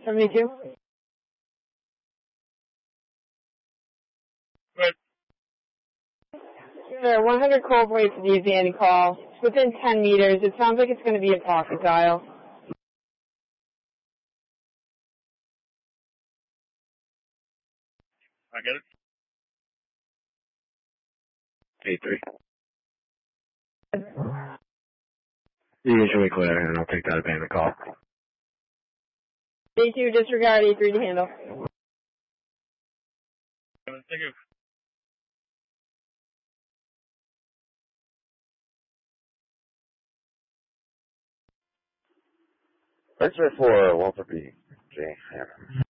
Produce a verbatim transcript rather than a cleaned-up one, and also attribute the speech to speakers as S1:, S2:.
S1: seventy-two?
S2: Good.
S1: Sure, one hundred Cove Way to the Zanny call. It's within ten meters. It sounds like it's going to be a pocket dial.
S2: I get it.
S3: eight three. You can show me clear, and I'll take that abandoned call.
S1: A two, disregard, A three to handle.
S2: Thank you.
S3: X-ray for Walter B. J. Hammond.